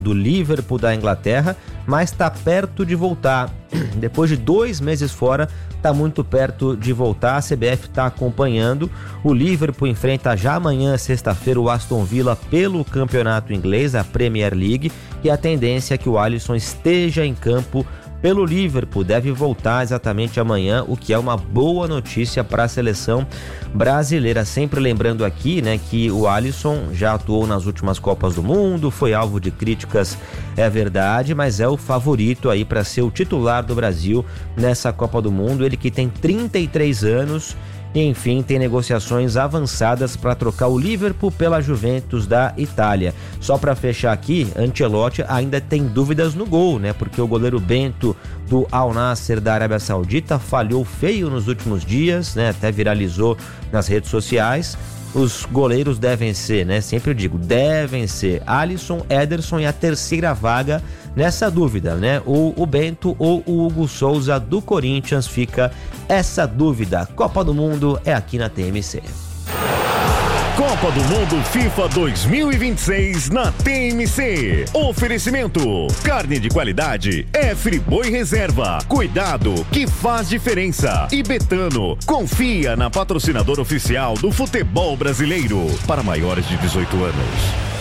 do Liverpool da Inglaterra, mas está perto de voltar. Depois de 2 meses fora, está muito perto de voltar. A CBF está acompanhando. O Liverpool enfrenta já amanhã, sexta-feira, o Aston Villa pelo campeonato inglês, a Premier League, e a tendência é que o Alisson esteja em campo pelo Liverpool. Deve voltar exatamente amanhã, o que é uma boa notícia para a seleção brasileira. Sempre lembrando aqui, né, que o Alisson já atuou nas últimas Copas do Mundo, foi alvo de críticas, é verdade, mas é o favorito aí para ser o titular do Brasil nessa Copa do Mundo. Ele que tem 33 anos. E, enfim, tem negociações avançadas para trocar o Liverpool pela Juventus da Itália. Só para fechar aqui, Ancelotti ainda tem dúvidas no gol, né? Porque o goleiro Bento do Al Nassr da Arábia Saudita falhou feio nos últimos dias, né? Até viralizou nas redes sociais. Os goleiros devem ser, né? Sempre eu digo, devem ser Alisson, Ederson e a terceira vaga nessa dúvida, né? O Bento ou o Hugo Souza do Corinthians, fica essa dúvida. Copa do Mundo é aqui na TMC. Copa do Mundo FIFA 2026 na TMC. Oferecimento: carne de qualidade é Friboi Reserva. Cuidado que faz diferença. E Betano, confia na patrocinadora oficial do futebol brasileiro. Para maiores de 18 anos.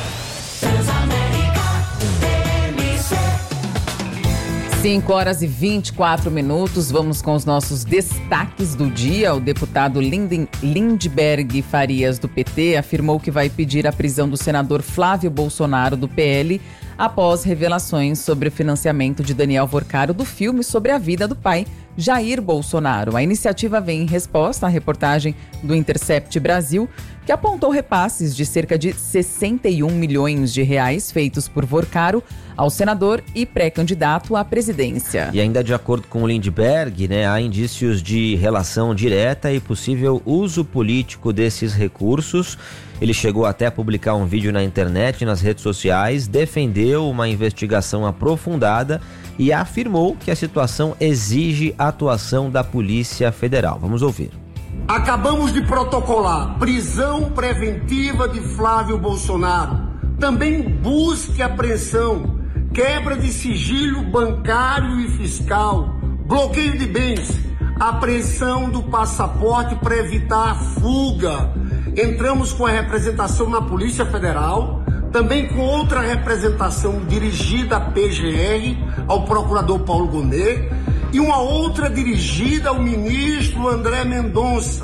5h24. Vamos com os nossos destaques do dia. O deputado Lindbergh Farias, do PT, afirmou que vai pedir a prisão do senador Flávio Bolsonaro, do PL, após revelações sobre o financiamento de Daniel Vorcaro do filme sobre a vida do pai, Jair Bolsonaro. A iniciativa vem em resposta à reportagem do Intercept Brasil, que apontou repasses de cerca de 61 milhões de reais feitos por Vorcaro ao senador e pré-candidato à presidência. E ainda de acordo com o Lindbergh, né, há indícios de relação direta e possível uso político desses recursos. Ele chegou até a publicar um vídeo na internet, nas redes sociais, defendeu uma investigação aprofundada e afirmou que a situação exige a atuação da Polícia Federal. Vamos ouvir. Acabamos de protocolar prisão preventiva de Flávio Bolsonaro. Também busca e apreensão, quebra de sigilo bancário e fiscal, bloqueio de bens, apreensão do passaporte para evitar a fuga. Entramos com a representação na Polícia Federal, também com outra representação dirigida à PGR, ao procurador Paulo Gonet, e uma outra dirigida ao ministro André Mendonça.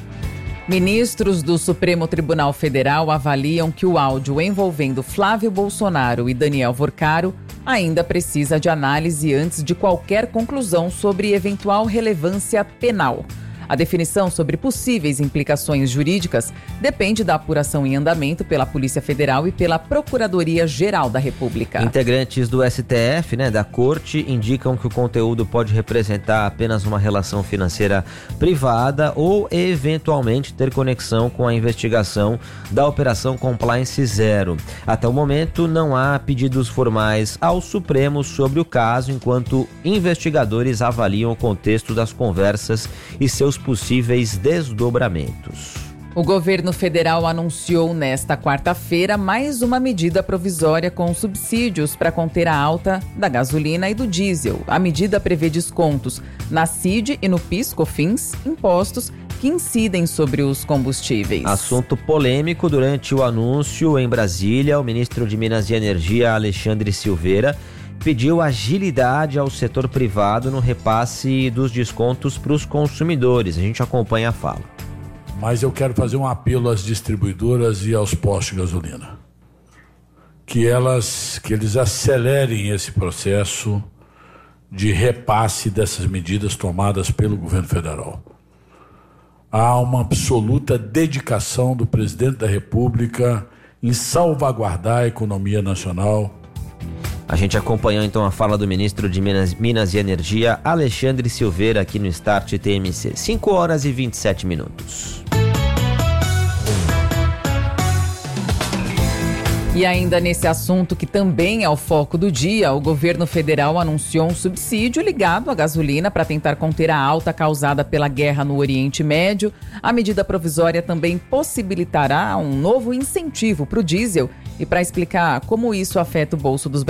Ministros do Supremo Tribunal Federal avaliam que o áudio envolvendo Flávio Bolsonaro e Daniel Vorcaro ainda precisa de análise antes de qualquer conclusão sobre eventual relevância penal. A definição sobre possíveis implicações jurídicas depende da apuração em andamento pela Polícia Federal e pela Procuradoria-Geral da República. Integrantes do STF, da Corte, indicam que o conteúdo pode representar apenas uma relação financeira privada ou, eventualmente, ter conexão com a investigação da Operação Compliance Zero. Até o momento, não há pedidos formais ao Supremo sobre o caso, enquanto investigadores avaliam o contexto das conversas e seus possíveis desdobramentos. O governo federal anunciou nesta quarta-feira mais uma medida provisória com subsídios para conter a alta da gasolina e do diesel. A medida prevê descontos na CID e no PIS/COFINS, impostos que incidem sobre os combustíveis. Assunto polêmico durante o anúncio em Brasília. O ministro de Minas e Energia, Alexandre Silveira, pediu agilidade ao setor privado no repasse dos descontos para os consumidores. A gente acompanha a fala. Mas eu quero fazer um apelo às distribuidoras e aos postos de gasolina. Que eles acelerem esse processo de repasse dessas medidas tomadas pelo governo federal. Há uma absoluta dedicação do presidente da República em salvaguardar a economia nacional. A gente acompanhou então a fala do ministro de Minas e Energia, Alexandre Silveira, aqui no Start TMC. 5h27. E ainda nesse assunto, que também é o foco do dia, o governo federal anunciou um subsídio ligado à gasolina para tentar conter a alta causada pela guerra no Oriente Médio. A medida provisória também possibilitará um novo incentivo para o diesel E para explicar como isso afeta o bolso dos